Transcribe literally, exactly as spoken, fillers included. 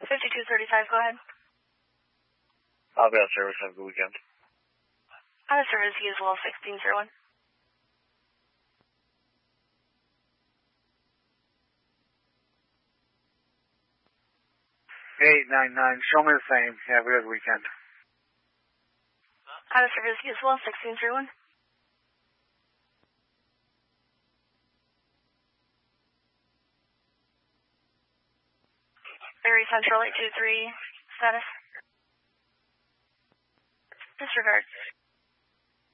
fifty-two thirty-five, go ahead. I'll be out of service. Have a good weekend. Out of service, you as well, sixteen zero one. eight nine nine, show me the same. Have a good weekend. Out of service, you as well, sixteen zero one. Berry Central eight two three, status. Disregard.